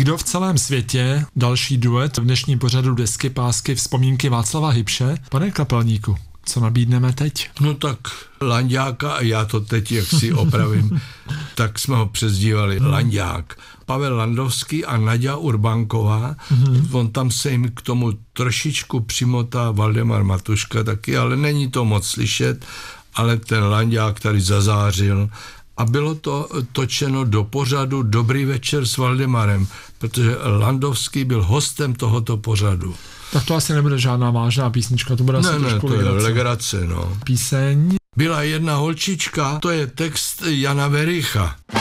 Nikdo v celém světě, další duet v dnešním pořadu Desky pásky vzpomínky Václava Hybše. Pane Kapelníku, co nabídneme teď? No tak Lanďáka, a já to teď jak si opravím, tak jsme ho přezdívali Lanďák. Pavel Landovský a Naďa Urbánková, on tam se jim k tomu trošičku přimotá Valdemar Matuška taky, ale není to moc slyšet, ale ten Lanďák tady zazářil a bylo to točeno do pořadu Dobrý večer s Valdemarem, protože Landovský byl hostem tohoto pořadu. Tak to asi nebude žádná vážná písnička, to bude asi trošku to je legrace, no. Píseň. Byla jedna holčička, to je text Jana Vericha.